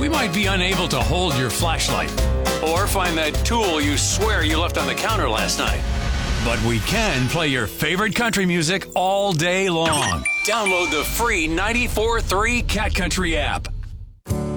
We might be unable to hold your flashlight or find that tool you swear you left on the counter last night. But we can play your favorite country music all day long. Download the free 94.3 Cat Country app.